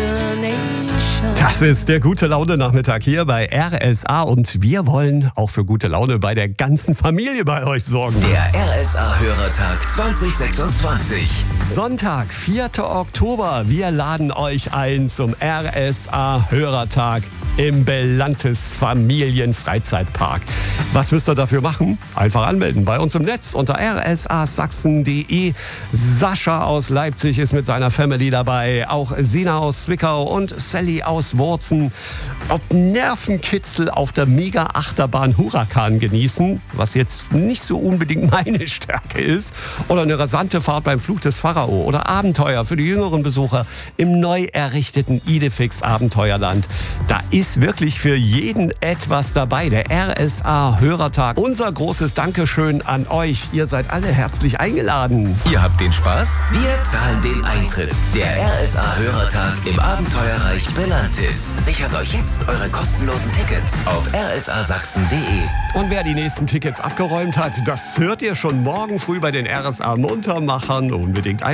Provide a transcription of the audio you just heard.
Das ist der Gute-Laune-Nachmittag hier bei RSA und wir wollen auch für gute Laune bei der ganzen Familie bei euch sorgen. Der RSA-Hörertag 2026. Sonntag, 4. Oktober. Wir laden euch ein zum RSA-Hörertag im Belantes Familienfreizeitpark. Was müsst ihr dafür machen? Einfach anmelden bei uns im Netz unter rsasachsen.de. Sascha aus Leipzig ist mit seiner Family dabei, auch Sina aus Zwickau und Sally aus Wurzen. Ob Nervenkitzel auf der Mega-Achterbahn Huracan genießen, was jetzt nicht so unbedingt meine Stärke ist, oder eine rasante Fahrt beim Flug des Pharao oder Abenteuer für die jüngeren Besucher im neu errichteten Idefix Abenteuerland. Da ist wirklich für jeden etwas dabei. Der RSA-Hörertag. Unser großes Dankeschön an euch. Ihr seid alle herzlich eingeladen. Ihr habt den Spaß? Wir zahlen den Eintritt. Der RSA-Hörertag im Abenteuerreich Belantis. Sichert euch jetzt eure kostenlosen Tickets auf rsasachsen.de. Und wer die nächsten Tickets abgeräumt hat, das hört ihr schon morgen früh bei den RSA-Muntermachern. Unbedingt